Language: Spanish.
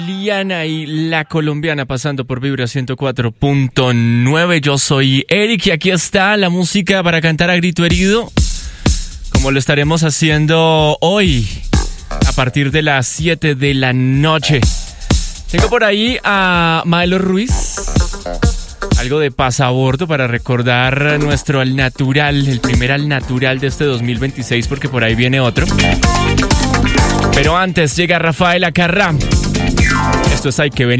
Liana y la colombiana pasando por Vibra 104.9. Yo soy Eric y aquí está la música para cantar a grito herido, como lo estaremos haciendo hoy a partir de las 7 de la noche. Tengo por ahí a Maelo Ruiz, algo de pasabordo para recordar nuestro al natural, el primer al natural de este 2026, porque por ahí viene otro. Pero antes llega Rafael Acarrá. Esto es Hay que venir.